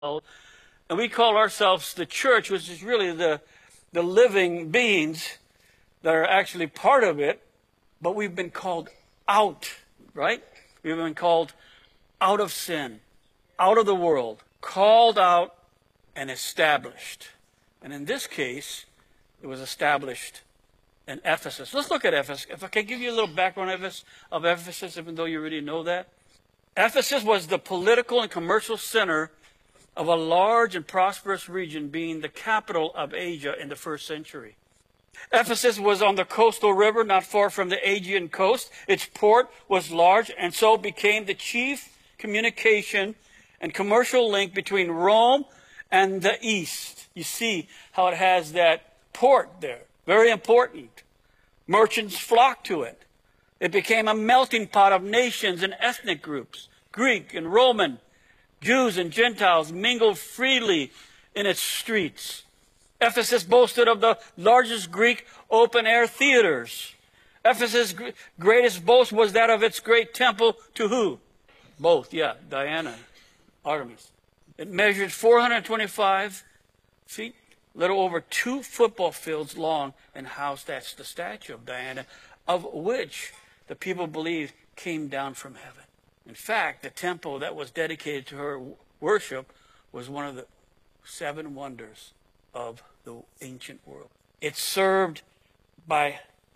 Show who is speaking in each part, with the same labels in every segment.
Speaker 1: And we call ourselves the church, which is really the living beings that are actually part of it, but we've been called out, right? We've been called out of sin, out of the world, called out and established. And in this case, it was established in Ephesus. Let's look at Ephesus. If I can give you a little background of Ephesus, even though you already know that. Ephesus was the political and commercial center of a large and prosperous region, being the capital of Asia in the first century. Ephesus was on the coastal river not far from the Aegean coast. Its port was large and so became the chief communication and commercial link between Rome and the east. You see how it has that port there. Very important. Merchants flocked to it. It became a melting pot of nations and ethnic groups. Greek and Roman, Jews and Gentiles mingled freely in its streets. Ephesus boasted of the largest Greek open-air theaters. Ephesus' greatest boast was that of its great temple to who? Both, Diana, Artemis. It measured 425 feet, little over 2 football fields long, and housed the statue of Diana, of which the people believed came down from heaven. In fact, the temple that was dedicated to her worship was one of the 7 wonders of the ancient world. It was served by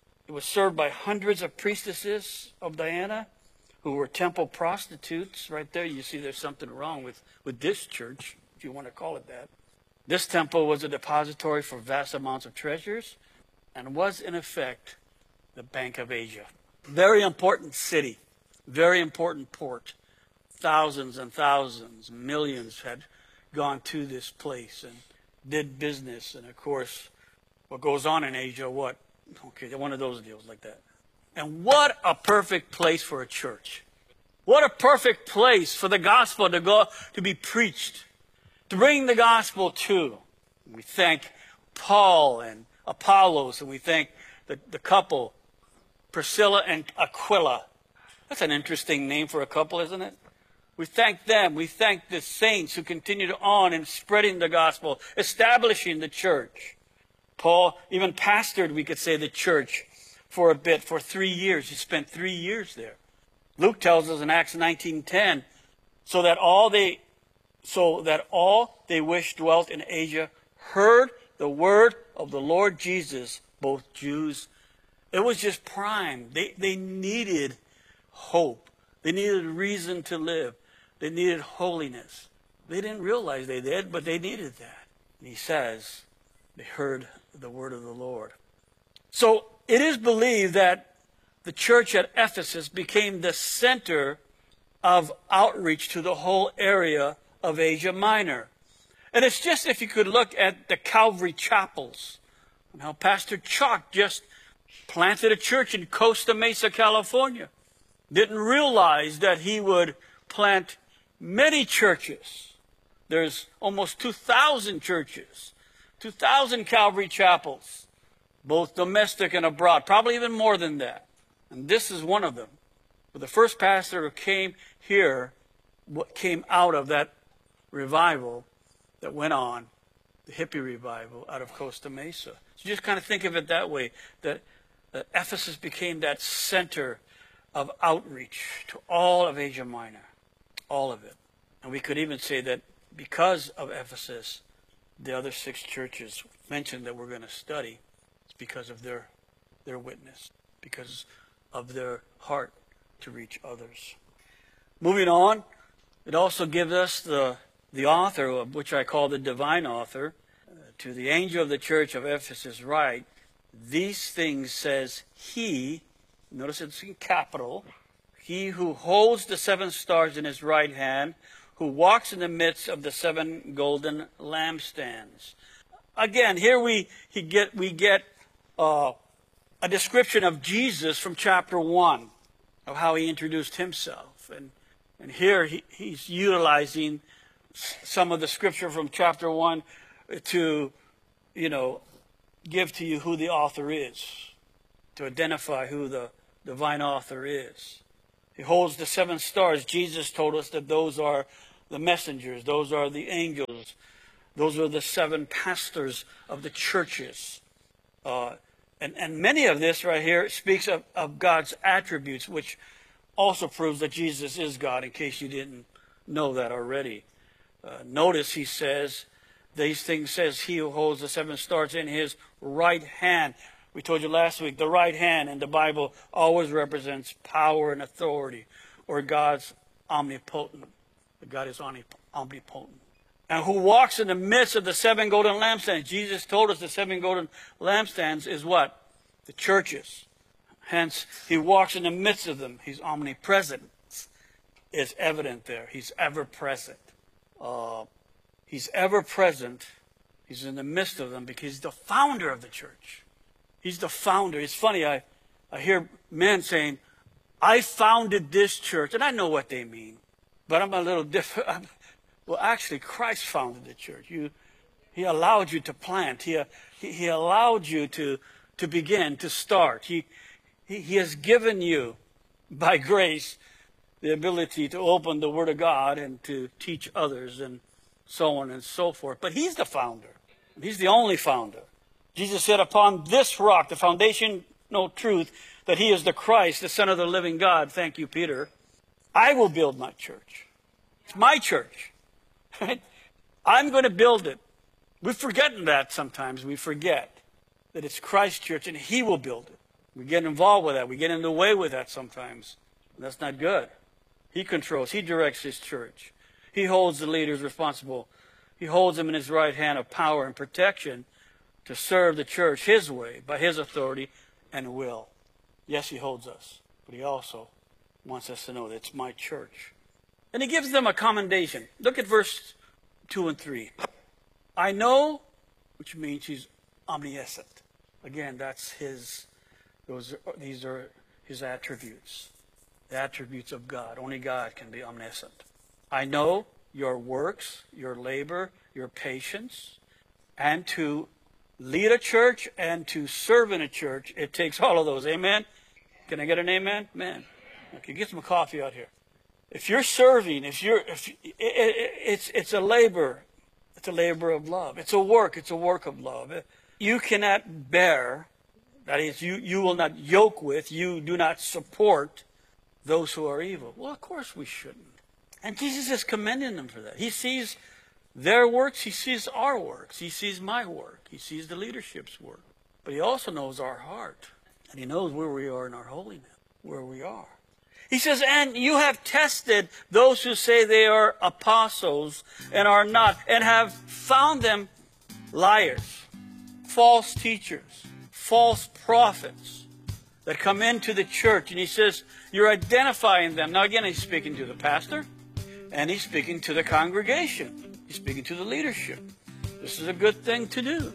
Speaker 1: hundreds of priestesses of Diana who were temple prostitutes. Right there you see there's something wrong with this church, if you want to call it that. This temple was a depository for vast amounts of treasures and was in effect the Bank of Asia. Very important city, very important port. Thousands and thousands, millions had gone to this place and did business. And of course, what goes on in Asia, what? Okay, one of those deals like that. And what a perfect place for a church. What a perfect place for the gospel to go to be preached, to bring the gospel to. We thank Paul and Apollos, and we thank the couple, Priscilla and Aquila. That's an interesting name for a couple, isn't it? We thank them. We thank the saints who continued on in spreading the gospel, establishing the church. Paul even pastored, we could say, the church for a bit, for 3 years. He spent 3 years there. Luke tells us in Acts 19:10, so that all they which dwelt in Asia heard the word of the Lord Jesus, both Jews. It was just prime. They needed hope. They needed reason to live. They needed holiness. They didn't realize they did, but they needed that. And he says they heard the word of the Lord. So it is believed that the church at Ephesus became the center of outreach to the whole area of Asia Minor. And it's just, if you could look at the Calvary chapels, and how Pastor Chalk just planted a church in Costa Mesa, California. Didn't realize that he would plant many churches. There's almost 2,000 churches, 2,000 Calvary chapels, both domestic and abroad, probably even more than that. And this is one of them. But the first pastor who came here, what came out of that revival that went on, the hippie revival out of Costa Mesa. So just kind of think of it that way, that Ephesus became that center of outreach to all of Asia Minor, all of it. And we could even say that because of Ephesus, the other 6 churches mentioned that we're going to study, it's because of their witness, because of their heart to reach others. Moving on, it also gives us the author, of which I call the divine author, to the angel of the church of Ephesus write, these things says he, notice it's in capital, he who holds the 7 stars in his right hand, who walks in the midst of the 7 golden lampstands. Again, here we get a description of Jesus from chapter 1, of how he introduced himself. And here he's utilizing some of the scripture from chapter 1 to, give to you who the author is, to identify who the divine author is. He holds the 7 stars. Jesus told us that those are the messengers. Those are the angels. Those are the 7 pastors of the churches. And many of this right here speaks of God's attributes, which also proves that Jesus is God, in case you didn't know that already. Notice he says, these things says he who holds the 7 stars in his right hand. We told you last week, the right hand in the Bible always represents power and authority, or God's omnipotent. God is omnipotent. And who walks in the midst of the 7 golden lampstands. Jesus told us the 7 golden lampstands is what? The churches. Hence, he walks in the midst of them. He's omnipresent. Is evident there. He's ever present. He's ever present. He's in the midst of them because he's the founder of the church. He's the founder. It's funny, I hear men saying, I founded this church. And I know what they mean. But I'm a little different. Well, actually, Christ founded the church. He allowed you to plant. He allowed you to begin, to start. He has given you, by grace, the ability to open the Word of God and to teach others and so on and so forth. But he's the founder. He's the only founder. Jesus said, upon this rock, the foundational truth, that he is the Christ, the Son of the living God. Thank you, Peter. I will build my church. It's my church. Right? I'm going to build it. We've forgotten that sometimes. We forget that it's Christ's church and he will build it. We get involved with that. We get in the way with that sometimes. That's not good. He controls. He directs his church. He holds the leaders responsible. He holds them in his right hand of power and protection to serve the church his way, by his authority and will. Yes, he holds us, but he also wants us to know that it's my church. And he gives them a commendation. Look at verse 2 and 3. I know, which means he's omniscient. Again, that's these are his attributes. The attributes of God. Only God can be omniscient. I know your works, your labor, your patience, and to lead a church and to serve in a church, it takes all of those. Amen? Can I get an amen? Amen. Okay, get some coffee out here. If you're serving, it's a labor. It's a labor of love. It's a work of love. You cannot bear, that is, you will not yoke with, you do not support those who are evil. Well, of course we shouldn't. And Jesus is commending them for that. He sees their works, he sees our works, he sees my work, he sees the leadership's work. But he also knows our heart, and he knows where we are in our holiness, where we are. He says, and you have tested those who say they are apostles and are not, and have found them liars, false teachers, false prophets that come into the church. And he says, you're identifying them. Now again, he's speaking to the pastor, and he's speaking to the congregation. He's speaking to the leadership. This is a good thing to do.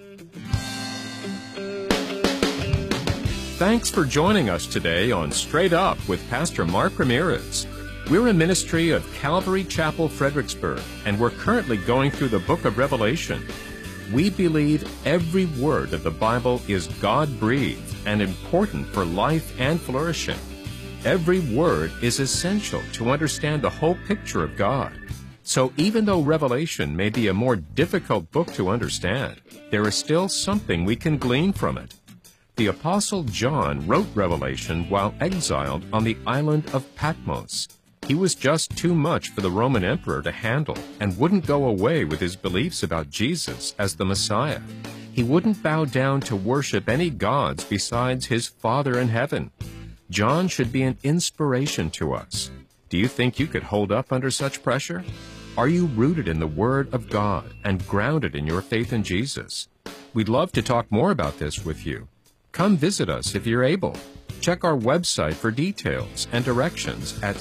Speaker 2: Thanks for joining us today on Straight Up with Pastor Mark Ramirez. We're a ministry of Calvary Chapel, Fredericksburg, and we're currently going through the book of Revelation. We believe every word of the Bible is God-breathed and important for life and flourishing. Every word is essential to understand the whole picture of God. So even though Revelation may be a more difficult book to understand, there is still something we can glean from it. The Apostle John wrote Revelation while exiled on the island of Patmos. He was just too much for the Roman emperor to handle and wouldn't go away with his beliefs about Jesus as the Messiah. He wouldn't bow down to worship any gods besides his Father in heaven. John should be an inspiration to us. Do you think you could hold up under such pressure? Are you rooted in the Word of God and grounded in your faith in Jesus? We'd love to talk more about this with you. Come visit us if you're able. Check our website for details and directions at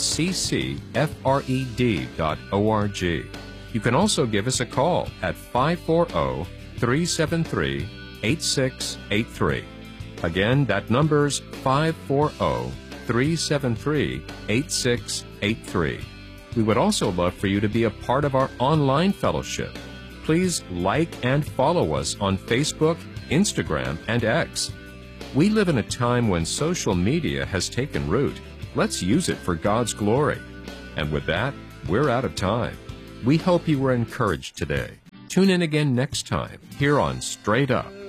Speaker 2: ccfred.org. You can also give us a call at 540-373-8683. Again, that number's 540-373-8683. We would also love for you to be a part of our online fellowship. Please like and follow us on Facebook, Instagram, and X. We live in a time when social media has taken root. Let's use it for God's glory. And with that, we're out of time. We hope you were encouraged today. Tune in again next time here on Straight Up.